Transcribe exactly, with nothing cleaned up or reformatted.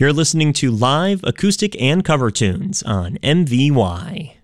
You're listening to live acoustic and cover tunes on M V Y.